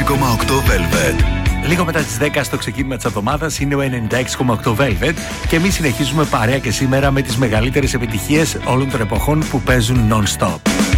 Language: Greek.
Velvet. Λίγο μετά τις 10 στο ξεκίνημα της εβδομάδας είναι ο 96,8 Velvet και εμείς συνεχίζουμε παρέα και σήμερα με τις μεγαλύτερες επιτυχίες όλων των εποχών που παίζουν non-stop.